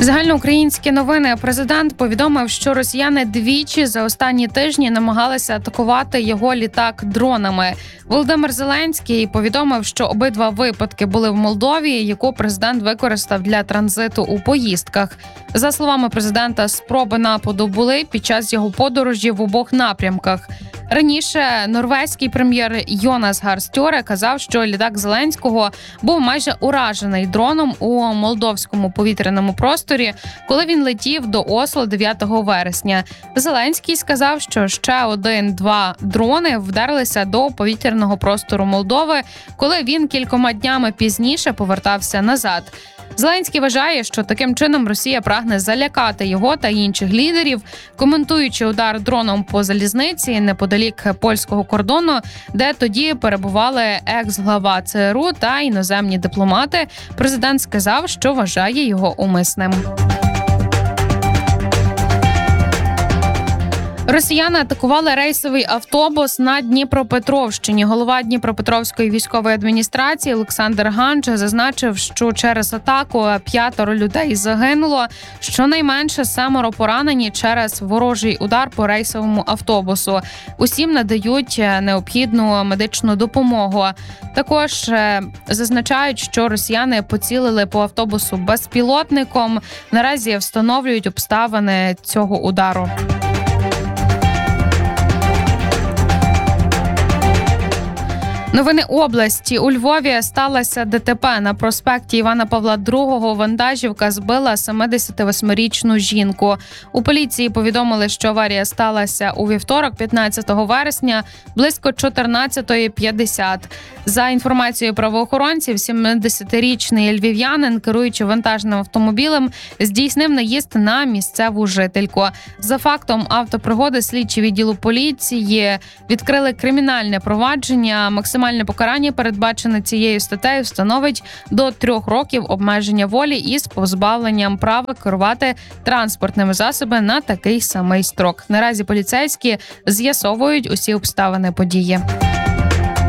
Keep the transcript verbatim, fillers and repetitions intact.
Загальноукраїнські новини. Президент повідомив, що росіяни двічі за останні тижні намагалися атакувати його літак дронами. Володимир Зеленський повідомив, що обидва випадки були в Молдові, яку президент використав для транзиту у поїздках. За словами президента, спроби нападу були під час його подорожі в обох напрямках. Раніше норвезький прем'єр Йонас Гар Стьоре казав, що літак Зеленського був майже уражений дроном у молдовському повітряному просторі, коли він летів до Осло дев'ятого вересня. Зеленський сказав, що ще один-два дрони вдарилися до повітряного простору Молдови, коли він кількома днями пізніше повертався назад. Зеленський вважає, що таким чином Росія прагне залякати його та інших лідерів, коментуючи удар дроном по залізниці неподалік польського кордону, де тоді перебували екс-глава ЦРУ та іноземні дипломати. Президент сказав, що вважає його умисним. Росіяни атакували рейсовий автобус на Дніпропетровщині. Голова Дніпропетровської військової адміністрації Олександр Ганча зазначив, що через атаку п'ятеро людей загинуло, щонайменше семеро поранені через ворожий удар по рейсовому автобусу. Усім надають необхідну медичну допомогу. Також зазначають, що росіяни поцілили по автобусу безпілотником. Наразі встановлюють обставини цього удару. Новини області. У Львові сталося ДТП. На проспекті Івана Павла другого вантажівка збила семидесятивосьмирічну жінку. У поліції повідомили, що аварія сталася у вівторок, п'ятнадцятого вересня, близько чотирнадцятої п'ятдесят. За інформацією правоохоронців, сімдесятирічний львів'янин, керуючи вантажним автомобілем, здійснив наїзд на місцеву жительку. За фактом автопригоди слідчі відділу поліції відкрили кримінальне провадження. Максимальне покарання, передбачене цією статтею, становить до трьох років обмеження волі із позбавленням права керувати транспортними засобами на такий самий строк. Наразі поліцейські з'ясовують усі обставини події.